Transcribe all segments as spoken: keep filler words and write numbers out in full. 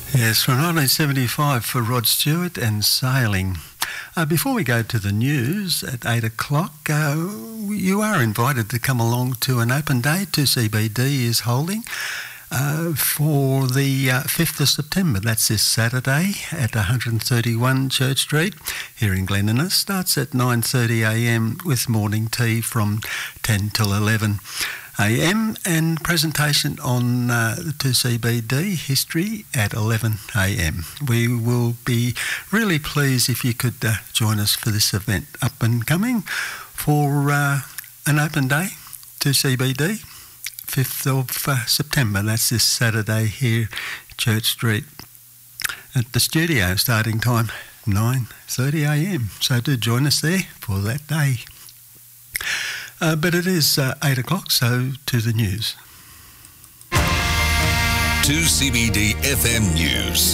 Yes, from nineteen seventy-five for Rod Stewart and Sailing. Uh, before we go to the news at eight o'clock, uh, you are invited to come along to an open day two C B D is holding uh, for the uh, fifth of September. That's this Saturday at one thirty-one Church Street here in Glen Innes. Starts at nine thirty a m with morning tea from ten till eleven a m and presentation on uh, the two C B D history at eleven a m. We will be really pleased if you could uh, join us for this event up and coming for uh, an open day, two C B D, fifth of uh, September. That's this Saturday here, Church Street. At the studio, starting time nine thirty a m. So do join us there for that day. Uh, but it is uh, eight o'clock, so to the news. two C B D F M News.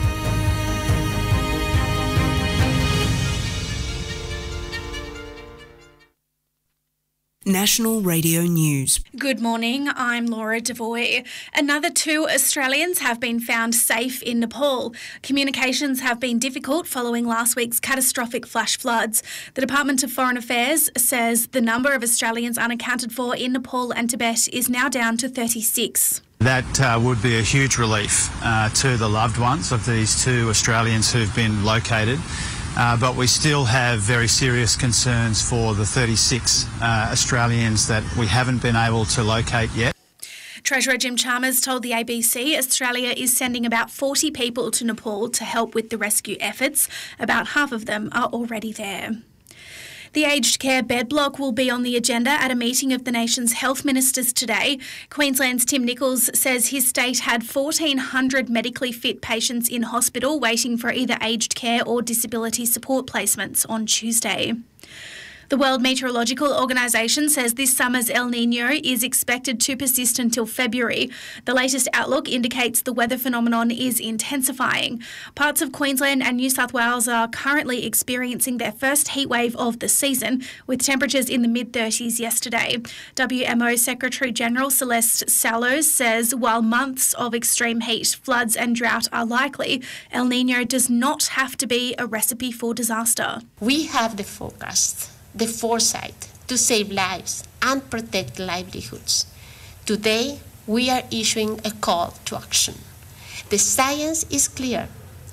National Radio News. Good morning, I'm Laura Devoy. Another two Australians have been found safe in Nepal. Communications have been difficult following last week's catastrophic flash floods. The Department of Foreign Affairs says the number of Australians unaccounted for in Nepal and Tibet is now down to thirty-six. That uh, would be a huge relief uh, to the loved ones of these two Australians who've been located. Uh, but we still have very serious concerns for the thirty-six uh, Australians that we haven't been able to locate yet. Treasurer Jim Chalmers told the A B C Australia is sending about forty people to Nepal to help with the rescue efforts. About half of them are already there. The aged care bed block will be on the agenda at a meeting of the nation's health ministers today. Queensland's Tim Nichols says his state had fourteen hundred medically fit patients in hospital waiting for either aged care or disability support placements on Tuesday. The World Meteorological Organisation says this summer's El Niño is expected to persist until February. The latest outlook indicates the weather phenomenon is intensifying. Parts of Queensland and New South Wales are currently experiencing their first heatwave of the season, with temperatures in the mid thirties yesterday. W M O Secretary-General Celeste Sallows says while months of extreme heat, floods and drought are likely, El Niño does not have to be a recipe for disaster. We have the forecast, the foresight to save lives and protect livelihoods. Today, we are issuing a call to action. The science is clear.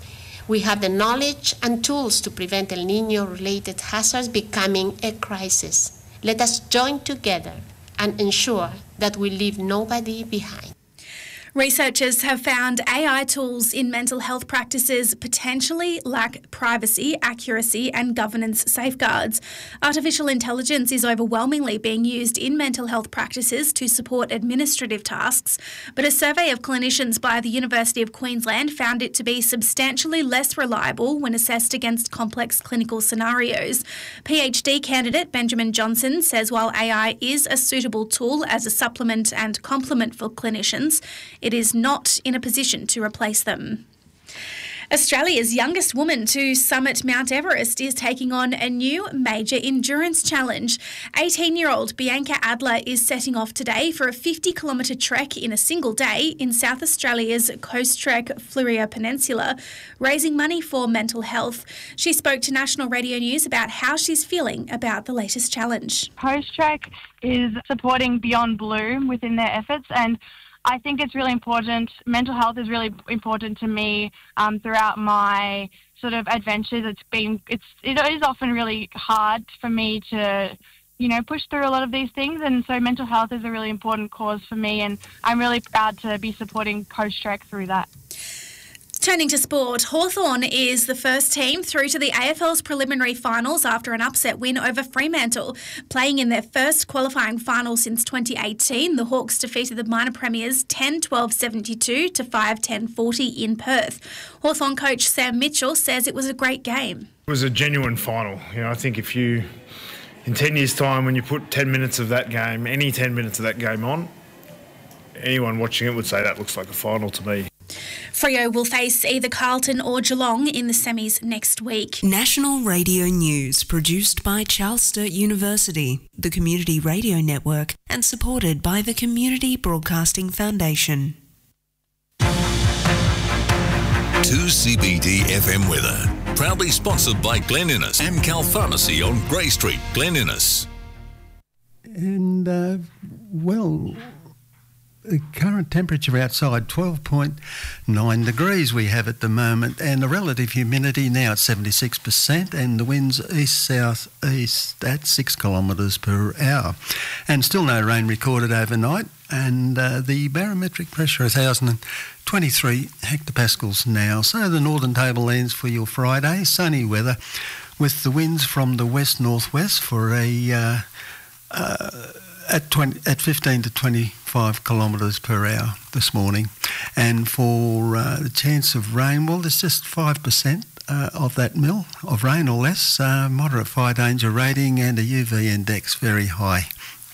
We have the knowledge and tools to prevent El Niño-related hazards becoming a crisis. Let us join together and ensure that we leave nobody behind. Researchers have found A I tools in mental health practices potentially lack privacy, accuracy and governance safeguards. Artificial intelligence is overwhelmingly being used in mental health practices to support administrative tasks, but a survey of clinicians by the University of Queensland found it to be substantially less reliable when assessed against complex clinical scenarios. PhD candidate Benjamin Johnson says while A I is a suitable tool as a supplement and complement for clinicians, it is not in a position to replace them. Australia's youngest woman to summit Mount Everest is taking on a new major endurance challenge. eighteen-year-old Bianca Adler is setting off today for a fifty kilometre trek in a single day in South Australia's Coast Trek Fluria Peninsula, raising money for mental health. She spoke to National Radio News about how she's feeling about the latest challenge. Coast Trek is supporting Beyond Blue within their efforts, and I think it's really important. Mental health is really important to me um, throughout my sort of adventures. It's been, it's, it is often really hard for me to, you know, push through a lot of these things. And so mental health is a really important cause for me. And I'm really proud to be supporting Coast Trek through that. Turning to sport, Hawthorn is the first team through to the A F L's preliminary finals after an upset win over Fremantle. Playing in their first qualifying final since twenty eighteen, the Hawks defeated the minor premiers ten twelve seventy-two to five ten forty in Perth. Hawthorn coach Sam Mitchell says it was a great game. It was a genuine final. You know, I think if you, in ten years' time, when you put ten minutes of that game, any ten minutes of that game on, anyone watching it would say that looks like a final to me. Freo will face either Carlton or Geelong in the semis next week. National Radio News, produced by Charles Sturt University, the Community Radio Network, and supported by the Community Broadcasting Foundation. two C B D F M weather. Proudly sponsored by Glen Innes, Amcal Pharmacy on Grey Street, Glen Innes. And, uh, well, the current temperature outside, twelve point nine degrees we have at the moment, and the relative humidity now at seventy-six percent, and the winds east-south-east at six kilometres per hour. And still no rain recorded overnight, and uh, the barometric pressure is one thousand twenty-three hectopascals now. So the northern tablelands for your Friday, sunny weather with the winds from the west-northwest for a... Uh, uh, At, twenty, at fifteen to twenty-five kilometres per hour this morning. And for uh, the chance of rain, well, there's just five percent uh, of that mil of rain or less, uh, moderate fire danger rating, and a U V index very high.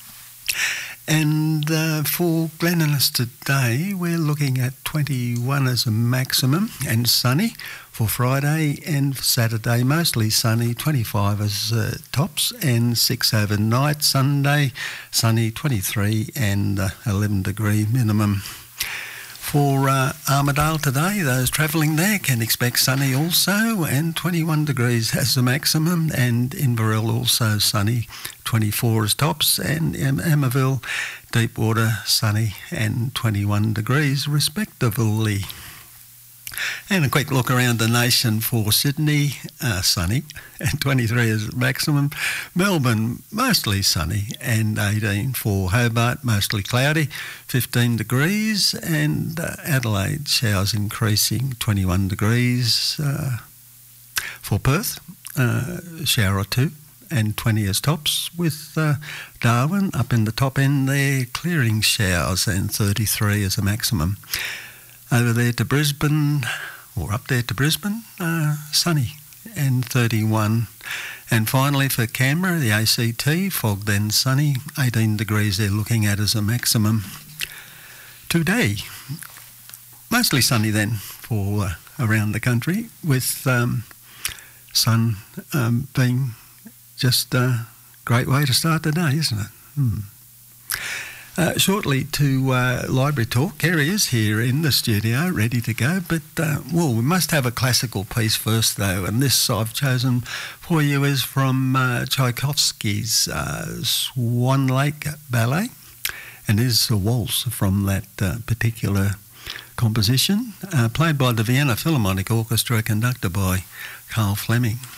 And uh, for Glen Innes today, we're looking at twenty-one as a maximum and sunny. For Friday and Saturday, mostly sunny, twenty-five as uh, tops, and six overnight. Sunday, sunny, twenty-three and uh, eleven degree minimum. For uh, Armidale today, those travelling there can expect sunny also, and twenty-one degrees as the maximum, and Inverell also sunny, twenty-four as tops, and em- Emmaville, Deepwater, sunny and twenty-one degrees respectively. And a quick look around the nation for Sydney, uh, sunny, and twenty-three is maximum. Melbourne, mostly sunny, and eighteen for Hobart, mostly cloudy, fifteen degrees, and uh, Adelaide, showers increasing, twenty-one degrees. Uh, for Perth, uh, shower or two, and twenty as tops, with uh, Darwin up in the top end there, clearing showers, and thirty-three as a maximum. Over there to Brisbane, or up there to Brisbane, uh, sunny and thirty-one. And finally for Canberra, the A C T, fog then sunny, eighteen degrees they're looking at as a maximum. Today, mostly sunny then for uh, around the country, with um, sun um, being just a great way to start the day, isn't it? Hmm. Uh, shortly to uh, Library Talk. Kerry is here in the studio, ready to go. But, uh, well, we must have a classical piece first, though. And this I've chosen for you is from uh, Tchaikovsky's uh, Swan Lake Ballet. And is a waltz from that uh, particular composition, uh, played by the Vienna Philharmonic Orchestra, conducted by Carl Fleming.